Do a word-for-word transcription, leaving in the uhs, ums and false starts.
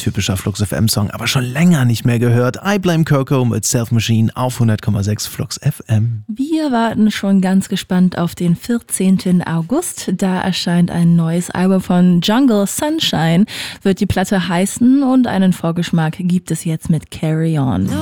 typischer Flux F M-Song, aber schon länger nicht mehr gehört. I Blame Coco mit Self Machine auf hundert Komma sechs Flux F M. Wir warten schon ganz gespannt auf den vierzehnten August. Da erscheint ein neues Album von Jungle Sunshine, wird die Platte heißen, und einen Vorgeschmack gibt es jetzt mit Carry On.